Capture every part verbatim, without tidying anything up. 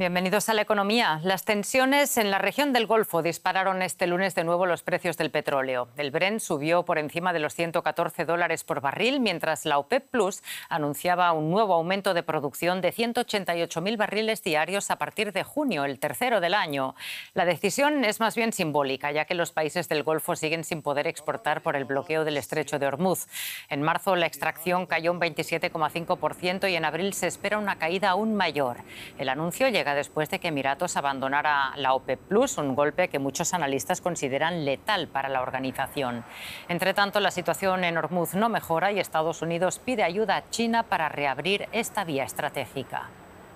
Bienvenidos a la economía. Las tensiones en la región del Golfo dispararon este lunes de nuevo los precios del petróleo. El Brent subió por encima de los ciento catorce dólares por barril, mientras la OPEP Plus anunciaba un nuevo aumento de producción de ciento ochenta y ocho mil barriles diarios a partir de junio, el tercero del año. La decisión es más bien simbólica, ya que los países del Golfo siguen sin poder exportar por el bloqueo del estrecho de Hormuz. En marzo la extracción cayó un veintisiete coma cinco por ciento y en abril se espera una caída aún mayor. El anuncio llega después de que Emiratos abandonara la OPEP Plus, un golpe que muchos analistas consideran letal para la organización. Entre tanto, la situación en Hormuz no mejora y Estados Unidos pide ayuda a China para reabrir esta vía estratégica.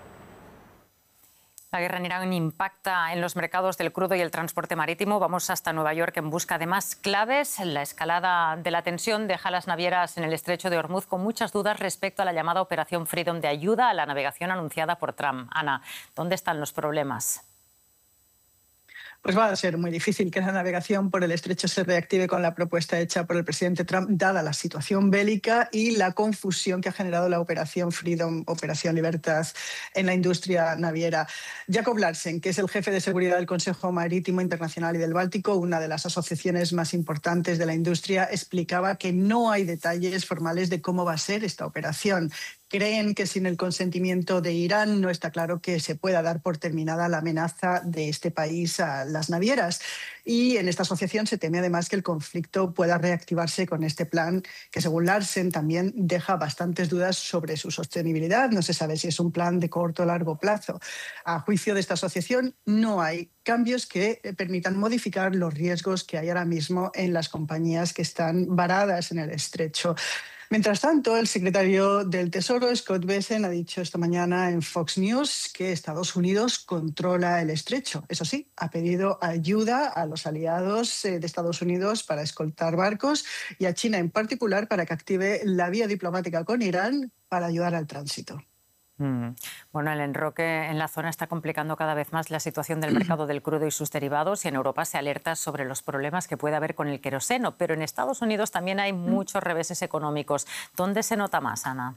La guerra en Irán impacta en los mercados del crudo y el transporte marítimo. Vamos hasta Nueva York en busca de más claves. La escalada de la tensión deja a las navieras en el estrecho de Hormuz con muchas dudas respecto a la llamada Operación Freedom de ayuda a la navegación anunciada por Trump. Ana, ¿dónde están los problemas? Pues va a ser muy difícil que la navegación por el estrecho se reactive con la propuesta hecha por el presidente Trump, dada la situación bélica y la confusión que ha generado la Operación Freedom, Operación Libertad, en la industria naviera. Jacob Larsen, que es el jefe de seguridad del Consejo Marítimo Internacional y del Báltico, una de las asociaciones más importantes de la industria, explicaba que no hay detalles formales de cómo va a ser esta operación. Creen que sin el consentimiento de Irán no está claro que se pueda dar por terminada la amenaza de este país a las navieras. Y en esta asociación se teme además que el conflicto pueda reactivarse con este plan que, según Larsen, también deja bastantes dudas sobre su sostenibilidad. No se sabe si es un plan de corto o largo plazo. A juicio de esta asociación, no hay cambios que permitan modificar los riesgos que hay ahora mismo en las compañías que están varadas en el estrecho. Mientras tanto, el secretario del Tesoro, Scott Bessent, ha dicho esta mañana en Fox News que Estados Unidos controla el estrecho. Eso sí, ha pedido ayuda a los aliados de Estados Unidos para escoltar barcos y a China en particular para que active la vía diplomática con Irán para ayudar al tránsito. Mm. Bueno, el enroque en la zona está complicando cada vez más la situación del mercado del crudo y sus derivados, y en Europa se alerta sobre los problemas que puede haber con el queroseno, pero en Estados Unidos también hay muchos reveses económicos. ¿Dónde se nota más, Ana?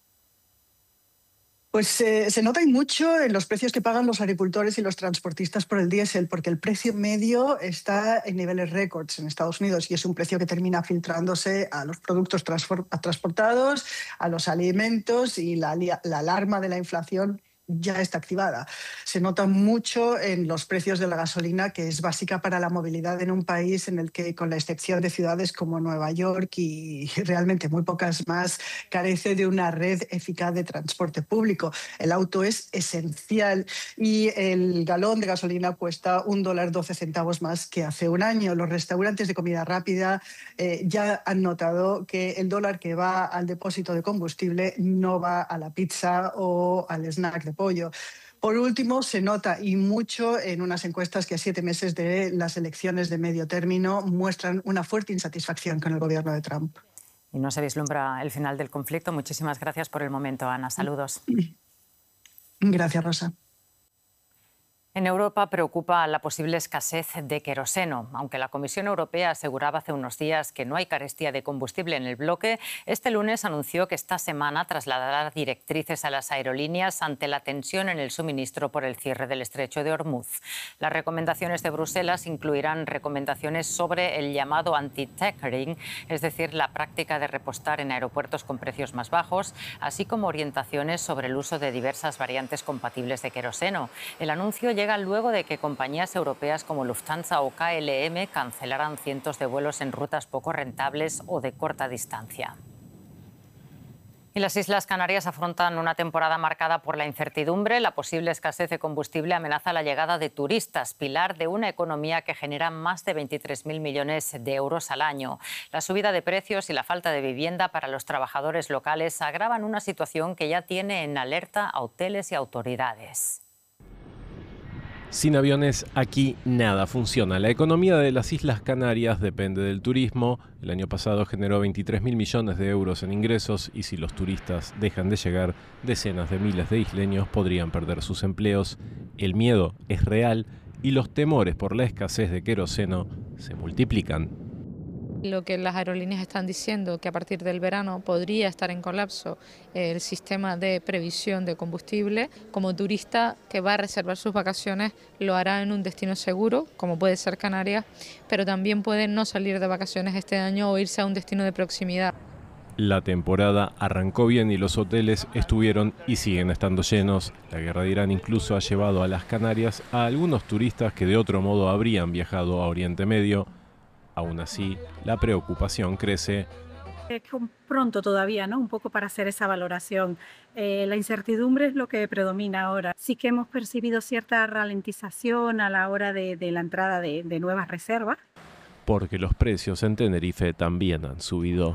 Pues eh, se nota y mucho en los precios que pagan los agricultores y los transportistas por el diésel, porque el precio medio está en niveles récords en Estados Unidos y es un precio que termina filtrándose a los productos transportados, a los alimentos, y la, la alarma de la inflación ya está activada. Se nota mucho en los precios de la gasolina, que es básica para la movilidad en un país en el que, con la excepción de ciudades como Nueva York y realmente muy pocas más, carece de una red eficaz de transporte público. El auto es esencial y el galón de gasolina cuesta un dólar doce centavos más que hace un año. Los restaurantes de comida rápida eh, ya han notado que el dólar que va al depósito de combustible no va a la pizza o al snack de pollo. Por último, se nota y mucho en unas encuestas que a siete meses de las elecciones de medio término muestran una fuerte insatisfacción con el gobierno de Trump. Y no se vislumbra el final del conflicto. Muchísimas gracias por el momento, Ana. Saludos. Gracias, Rosa. En Europa preocupa la posible escasez de queroseno. Aunque la Comisión Europea aseguraba hace unos días que no hay carestía de combustible en el bloque, este lunes anunció que esta semana trasladará directrices a las aerolíneas ante la tensión en el suministro por el cierre del estrecho de Hormuz. Las recomendaciones de Bruselas incluirán recomendaciones sobre el llamado anti-tankering, es decir, la práctica de repostar en aeropuertos con precios más bajos, así como orientaciones sobre el uso de diversas variantes compatibles de queroseno. El anuncio llega luego de que compañías europeas como Lufthansa o K L M cancelaran cientos de vuelos en rutas poco rentables o de corta distancia. Y las Islas Canarias afrontan una temporada marcada por la incertidumbre. La posible escasez de combustible amenaza la llegada de turistas, pilar de una economía que genera más de veintitrés mil millones de euros al año. La subida de precios y la falta de vivienda para los trabajadores locales agravan una situación que ya tiene en alerta a hoteles y autoridades. Sin aviones, aquí nada funciona. La economía de las Islas Canarias depende del turismo. El año pasado generó veintitrés mil millones de euros en ingresos y si los turistas dejan de llegar, decenas de miles de isleños podrían perder sus empleos. El miedo es real y los temores por la escasez de queroseno se multiplican. Lo que las aerolíneas están diciendo, que a partir del verano podría estar en colapso el sistema de previsión de combustible. Como turista que va a reservar sus vacaciones lo hará en un destino seguro, como puede ser Canarias, pero también puede no salir de vacaciones este año o irse a un destino de proximidad. La temporada arrancó bien y los hoteles estuvieron y siguen estando llenos. La guerra de Irán incluso ha llevado a las Canarias a algunos turistas que de otro modo habrían viajado a Oriente Medio. Aún así, la preocupación crece. Es pronto todavía, ¿no? Un poco para hacer esa valoración. Eh, la incertidumbre es lo que predomina ahora. Sí que hemos percibido cierta ralentización a la hora de, de la entrada de, de nuevas reservas. Porque los precios en Tenerife también han subido.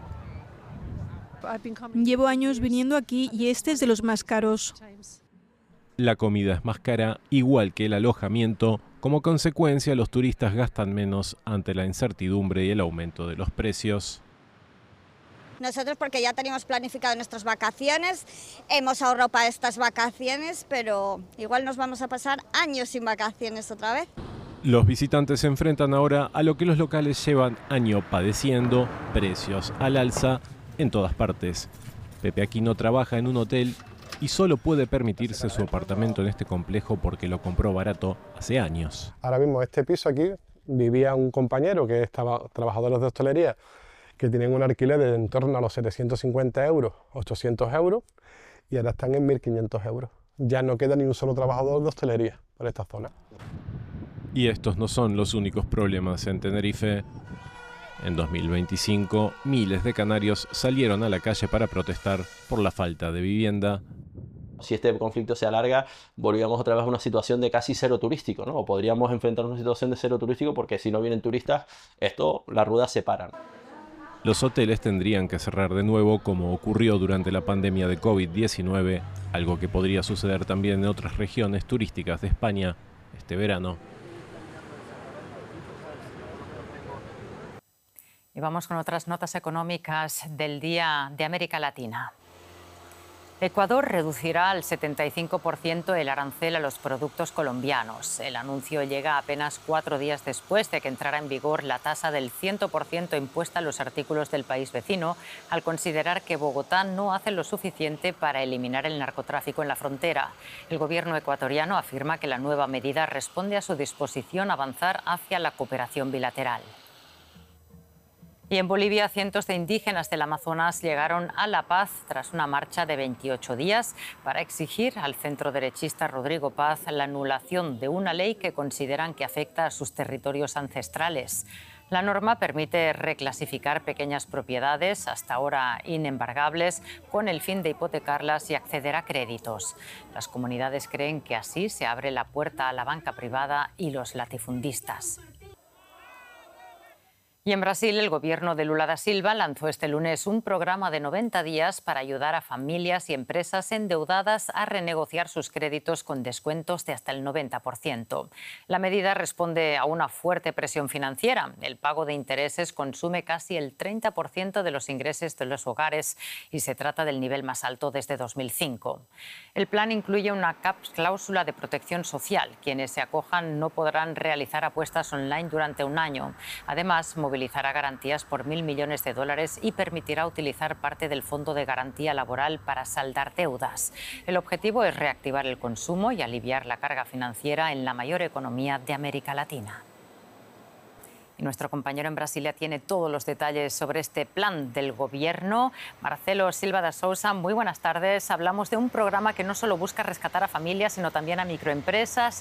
Llevo años viniendo aquí y este es de los más caros. La comida es más cara, igual que el alojamiento. Como consecuencia, los turistas gastan menos ante la incertidumbre y el aumento de los precios. Nosotros, porque ya teníamos planificado nuestras vacaciones, hemos ahorrado para estas vacaciones, pero igual nos vamos a pasar años sin vacaciones otra vez. Los visitantes se enfrentan ahora a lo que los locales llevan año padeciendo, precios al alza en todas partes. Pepe Aquino trabaja en un hotel y solo puede permitirse su apartamento en este complejo porque lo compró barato hace años. Ahora mismo este piso aquí vivía un compañero que estaba trabajadores de hostelería que tienen un alquiler de en torno a los setecientos cincuenta euros, ochocientos euros y ahora están en mil quinientos euros. Ya no queda ni un solo trabajador de hostelería por esta zona. Y estos no son los únicos problemas en Tenerife. En dos mil veinticinco, miles de canarios salieron a la calle para protestar por la falta de vivienda. Si este conflicto se alarga, volvíamos otra vez a una situación de casi cero turístico, ¿no? O podríamos enfrentarnos a una situación de cero turístico porque si no vienen turistas, esto, las ruedas se paran. Los hoteles tendrían que cerrar de nuevo como ocurrió durante la pandemia de COVID diecinueve, algo que podría suceder también en otras regiones turísticas de España este verano. Y vamos con otras notas económicas del día de América Latina. Ecuador reducirá al setenta y cinco por ciento el arancel a los productos colombianos. El anuncio llega apenas cuatro días después de que entrara en vigor la tasa del cien por ciento impuesta a los artículos del país vecino, al considerar que Bogotá no hace lo suficiente para eliminar el narcotráfico en la frontera. El gobierno ecuatoriano afirma que la nueva medida responde a su disposición a avanzar hacia la cooperación bilateral. Y en Bolivia, cientos de indígenas del Amazonas llegaron a La Paz tras una marcha de veintiocho días para exigir al centroderechista Rodrigo Paz la anulación de una ley que consideran que afecta a sus territorios ancestrales. La norma permite reclasificar pequeñas propiedades, hasta ahora inembargables, con el fin de hipotecarlas y acceder a créditos. Las comunidades creen que así se abre la puerta a la banca privada y los latifundistas. Y en Brasil, el gobierno de Lula da Silva lanzó este lunes un programa de noventa días para ayudar a familias y empresas endeudadas a renegociar sus créditos con descuentos de hasta el noventa por ciento. La medida responde a una fuerte presión financiera. El pago de intereses consume casi el treinta por ciento de los ingresos de los hogares y se trata del nivel más alto desde dos mil cinco. El plan incluye una cláusula de protección social. Quienes se acojan no podrán realizar apuestas online durante un año. Además, movilizará garantías por mil millones de dólares y permitirá utilizar parte del Fondo de Garantía Laboral para saldar deudas. El objetivo es reactivar el consumo y aliviar la carga financiera en la mayor economía de América Latina. Y nuestro compañero en Brasilia tiene todos los detalles sobre este plan del gobierno. Marcelo Silva da Sousa, muy buenas tardes. Hablamos de un programa que no solo busca rescatar a familias, sino también a microempresas.